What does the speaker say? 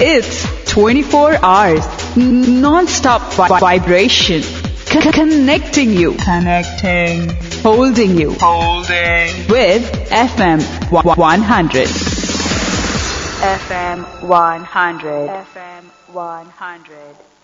It's 24 hours, non-stop vibration, connecting you, holding you, with FM 100. FM 100. FM 100.